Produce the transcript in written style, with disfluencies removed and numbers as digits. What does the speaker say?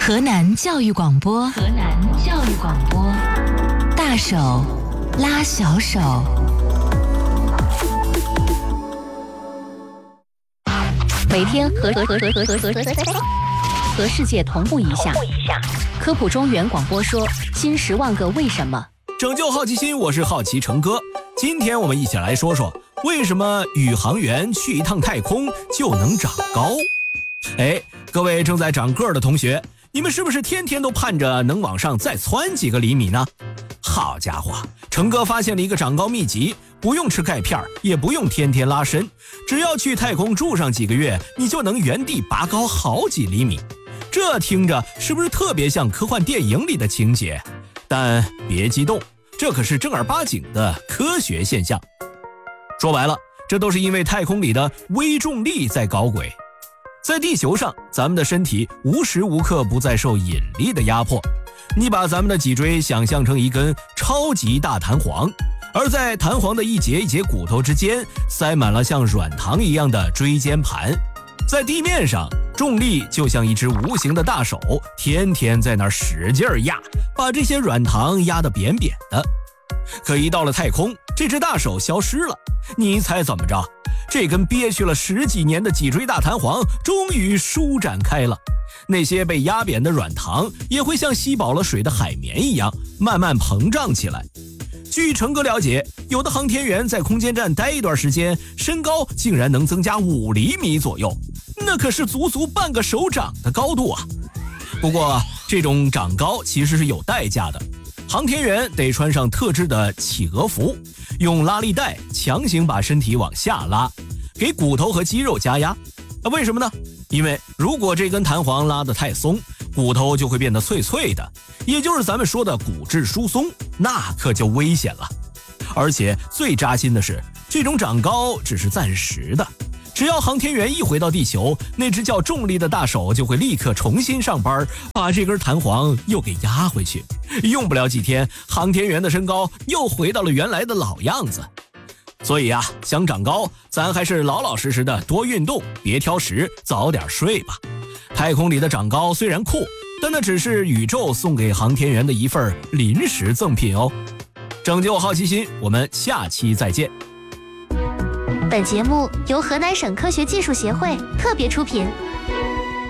河南教育广播，大手拉小手。 每天和世界同步一下。科普中原广播说新10万个为什么。 拯救好奇心，我是好奇成哥。今天我们一起来说说为什么宇航员去一趟太空就能长高。各位正在长个儿的同学，你们是不是天天都盼着能往上再蹿几个厘米呢？好家伙，成哥发现了一个长高秘籍，不用吃钙片，也不用天天拉伸，只要去太空住上几个月，你就能原地拔高好几厘米。这听着是不是特别像科幻电影里的情节？但别激动，这可是正儿八经的科学现象。说白了，这都是因为太空里的微重力在搞鬼。在地球上，咱们的身体无时无刻不在受引力的压迫。你把咱们的脊椎想象成一根超级大弹簧，而在弹簧的一节一节骨头之间塞满了像软糖一样的椎间盘。在地面上，重力就像一只无形的大手，天天在那儿使劲压，把这些软糖压得扁扁的。可一到了太空，这只大手消失了，你猜怎么着？这根憋屈了10几年的脊椎大弹簧终于舒展开了，那些被压扁的软糖也会像吸饱了水的海绵一样慢慢膨胀起来。据成哥了解，有的航天员在空间站待一段时间，身高竟然能增加5厘米左右，那可是足足半个手掌的高度啊！不过这种长高其实是有代价的，航天员得穿上特制的企鹅服，用拉力带强行把身体往下拉，给骨头和肌肉加压。为什么呢？因为如果这根弹簧拉得太松，骨头就会变得脆脆的，也就是咱们说的骨质疏松，那可就危险了。而且最扎心的是，这种长高只是暂时的，只要航天员一回到地球，那只叫重力的大手就会立刻重新上班，把这根弹簧又给压回去。用不了几天，航天员的身高又回到了原来的老样子。所以想长高，咱还是老老实实的多运动，别挑食，早点睡吧。太空里的长高虽然酷，但那只是宇宙送给航天员的一份临时赠品哦。拯救好奇心，我们下期再见。 本节目由河南省科学技术协会特别出品。